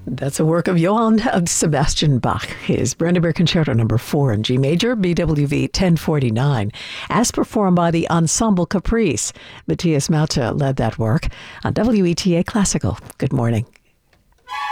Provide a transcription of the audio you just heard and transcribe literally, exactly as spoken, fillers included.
That's a work of Johann Sebastian Bach, his Brandenburg Concerto number four in G major, B W V ten forty-nine, as performed by the Ensemble Caprice. Matthias Mauta led that work on W E T A Classical. Good morning.